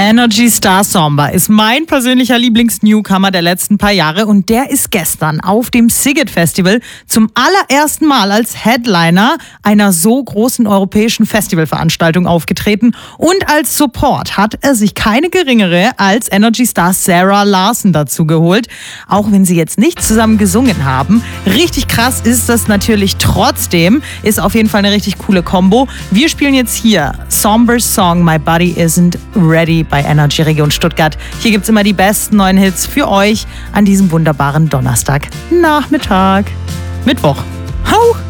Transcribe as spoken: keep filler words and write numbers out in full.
Energy Star Samba ist mein persönlicher Lieblings-Newcomer der letzten paar Jahre und der ist gestern auf dem Sziget Festival zum allerersten Mal als Headliner einer so großen europäischen Festivalveranstaltung aufgetreten und als Support hat er sich keine geringere als Energy Star Zara Larsson dazu geholt, auch wenn sie jetzt nicht zusammen gesungen haben. Richtig krass ist das natürlich trotzdem, ist auf jeden Fall eine richtig coole Kombo. Wir spielen jetzt hier Sombers Song My Body Isn't Ready bei Energy Region Stuttgart. Hier gibt es immer die besten neuen Hits für euch an diesem wunderbaren Donnerstagnachmittag. Mittwoch. Hau!